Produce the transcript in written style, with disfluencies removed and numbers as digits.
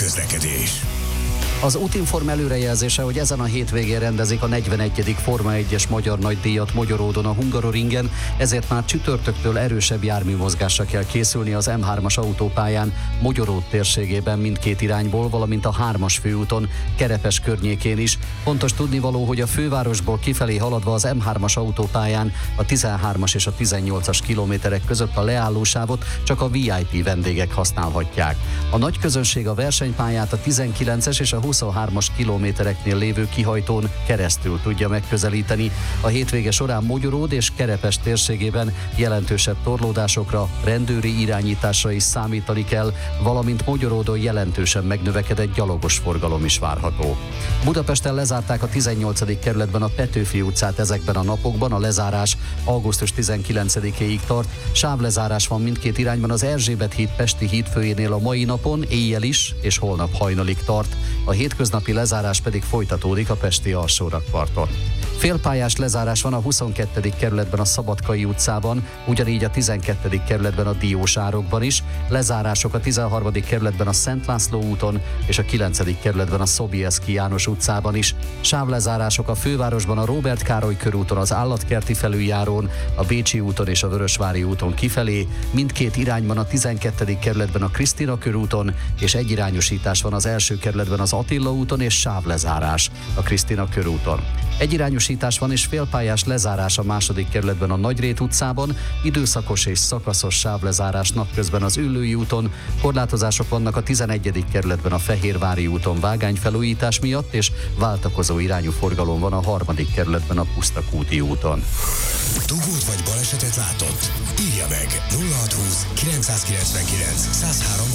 közlekedés. Az Útinform előrejelzése, hogy ezen a hétvégén rendezik a 41. Forma 1-es magyar nagydíjat Mogyoródon a Hungaroringen, ezért már csütörtöktől erősebb járműmozgásra kell készülni az M3-as autópályán Mogyoród térségében mindkét irányból, valamint a 3-as főúton Kerepes környékén is. Fontos tudnivaló, hogy a fővárosból kifelé haladva az M3-as autópályán a 13-as és a 18-as kilométerek között a leállósávot csak a VIP vendégek használhatják. A nagy közönség a versenypályát a 19-es és a 23-as kilométereknél lévő kihajtón keresztül tudja megközelíteni. A hétvége során Mogyoród és Kerepes térségében jelentősebb torlódásokra, rendőri irányításra is számítani kell, valamint Mogyoródon jelentősen megnövekedett gyalogos forgalom is várható. Budapesten lezárták a 18. kerületben a Petőfi utcát ezekben a napokban, a lezárás augusztus 19-éig tart, sávlezárás van mindkét irányban az Erzsébet híd Pesti hídfőjénél a mai napon, éjjel is és holnap hajnalig tart. A hétköznapi lezárás pedig folytatódik a pesti alsórakparton. Félpályás lezárás van a 22. kerületben a Szabadkai utcában, ugyanígy a 12. kerületben a Diósárokban is, lezárások a 13. kerületben a Szent László úton és a 9. kerületben a Sobieski János utcában is, sávlezárások a fővárosban a Róbert Károly körúton, az Állatkerti felüljárón, a Bécsi úton és a Vörösvári úton kifelé, mindkét irányban a 12. kerületben a Krisztina körúton, és egyirányosítás van az első kerületben az Attila úton és sávlezárás a Krisztina körúton. Egyirányosítás van és félpályás lezárás a második kerületben a Nagyrét utcában, időszakos és szakaszos sávlezárás napközben az Üllői úton, korlátozások vannak a 11. kerületben a Fehérvári úton vágányfelújítás miatt, és váltakozó irányú forgalom van a 3. kerületben a Pusztakúti úton. Dugót vagy balesetet látott? Írja meg 0620 999 103